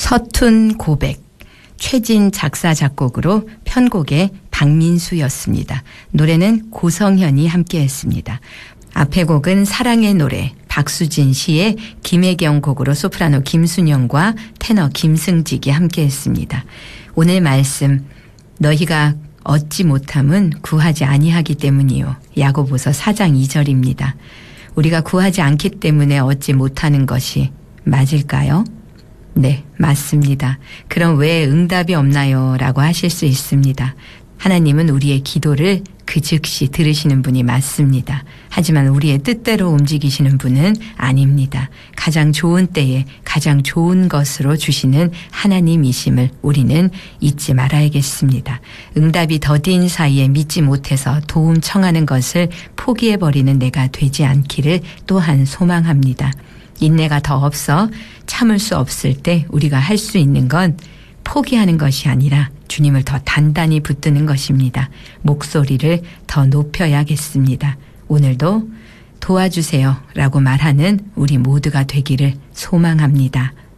서툰 고백, 최진 작사 작곡으로 편곡의 박민수였습니다. 노래는 고성현이 함께했습니다. 앞의 곡은 사랑의 노래, 박수진 씨의 김혜경 곡으로 소프라노 김순영과 테너 김승직이 함께했습니다. 오늘 말씀, 너희가 얻지 못함은 구하지 아니하기 때문이요. 야고보서 4장 2절입니다. 우리가 구하지 않기 때문에 얻지 못하는 것이 맞을까요? 네, 맞습니다. 그럼 왜 응답이 없나요? 라고 하실 수 있습니다. 하나님은 우리의 기도를 그 즉시 들으시는 분이 맞습니다. 하지만 우리의 뜻대로 움직이시는 분은 아닙니다. 가장 좋은 때에 가장 좋은 것으로 주시는 하나님이심을 우리는 잊지 말아야겠습니다. 응답이 더딘 사이에 믿지 못해서 도움 청하는 것을 포기해버리는 내가 되지 않기를 또한 소망합니다. 인내가 더 없어 참을 수 없을 때 우리가 할 수 있는 건 포기하는 것이 아니라 주님을 더 단단히 붙드는 것입니다. 목소리를 더 높여야겠습니다. 오늘도 도와주세요 라고 말하는 우리 모두가 되기를 소망합니다.